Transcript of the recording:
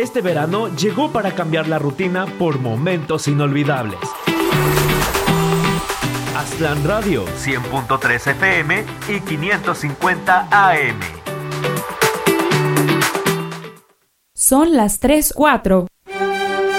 Este verano llegó para cambiar la rutina por momentos inolvidables. Aztlán Radio, 100.3 FM y 550 AM. Son las 3:04.